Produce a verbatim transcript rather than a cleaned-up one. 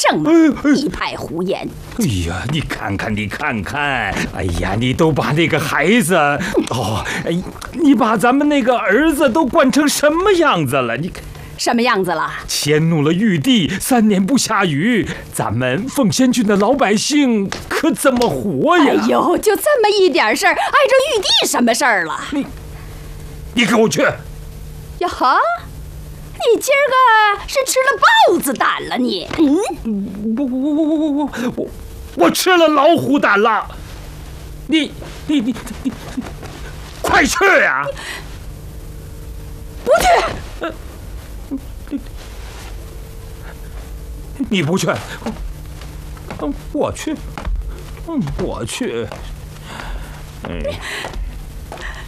生吗？一派胡言！ 哎呀，你看看，你看看，哎呀，你都把那个孩子，哦，哎，你把咱们那个儿子都惯成什么样子了？你看。 什么样子了？ 迁怒了玉帝，三年不下雨，咱们凤仙郡的老百姓可怎么活呀？ 哎呦，就这么一点事儿，碍着玉帝什么事儿了？ 你，你给我去！ 呀哈，你今儿个是吃了豹子胆了你？ 嗯，我我我我我我我我吃了老虎胆了！你你你你，快去呀！ 不去。呃你不去，嗯，我去，嗯，我去，哎。